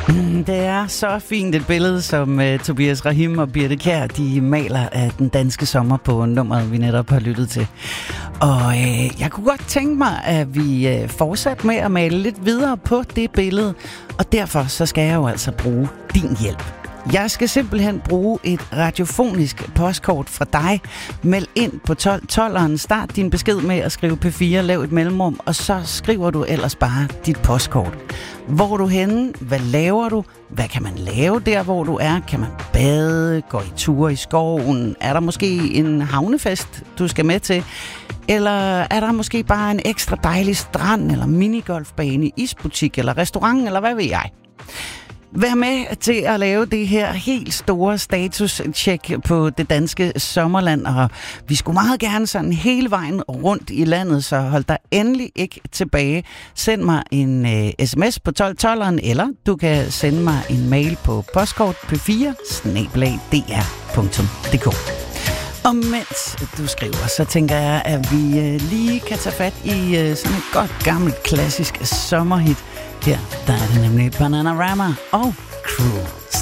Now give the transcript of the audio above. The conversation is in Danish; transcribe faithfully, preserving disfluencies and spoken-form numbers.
Det er så fint et billede, som uh, Tobias Rahim og Birthe Kjær, de maler af den danske sommer på nummeret, vi netop har lyttet til. Og uh, jeg kunne godt tænke mig, at vi uh, fortsat med at male lidt videre på det billede, og derfor så skal jeg jo altså bruge din hjælp. Jeg skal simpelthen bruge et radiofonisk postkort fra dig. Meld ind på tolv tolveren, start din besked med at skrive P fire, lav et mellemrum, og så skriver du ellers bare dit postkort. Hvor er du henne? Hvad laver du? Hvad kan man lave der, hvor du er? Kan man bade? Gå i ture i skoven? Er der måske en havnefest, du skal med til? Eller er der måske bare en ekstra dejlig strand, eller minigolfbane, isbutik, eller restaurant, eller hvad ved jeg? Vær med til at lave det her helt store status-check på det danske sommerland, og vi skulle meget gerne sådan hele vejen rundt i landet, så hold dig endelig ikke tilbage. Send mig en uh, sms på tolv tolveren, eller du kan sende mig en mail på postkort p fire snabel-a d r punktum d k. Og mens du skriver, så tænker jeg, at vi uh, lige kan tage fat i uh, sådan et godt gammelt klassisk sommerhit. Her, der er det nemlig Bananarama og Crew.